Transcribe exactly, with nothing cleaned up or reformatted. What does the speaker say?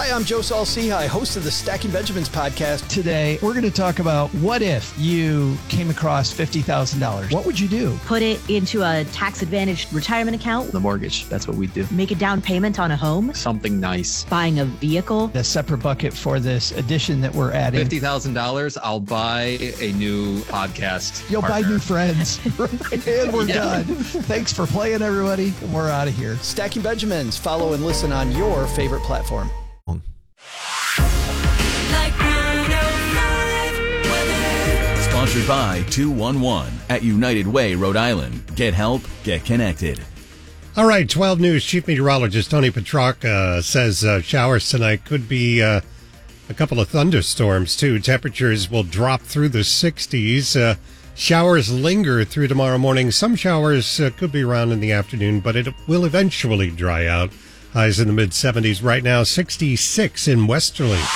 Hi, I'm Joe Saul-Sehy, host of the Stacking Benjamins podcast. Today, we're going to talk about what if you came across fifty thousand dollars? What would you do? Put it into a tax-advantaged retirement account. The mortgage, that's what we do. Make a down payment on a home. Something nice. Buying a vehicle. A separate bucket for this addition that we're adding. fifty thousand dollars, I'll buy a new podcast You'll partner. buy new friends. And we're Yeah. done. Thanks for playing, everybody. We're out of here. Stacking Benjamins. Follow and listen on your favorite platform. Sponsored by two one one at United Way, Rhode Island. Get help, get connected. All right, twelve News Chief Meteorologist Tony Petrarca uh, says uh, showers tonight, could be uh, a couple of thunderstorms, too. Temperatures will drop through the sixties. Uh, showers linger through tomorrow morning. Some showers uh, could be around in the afternoon, but it will eventually dry out. Highs in the mid-seventies right now, sixty-six in Westerly.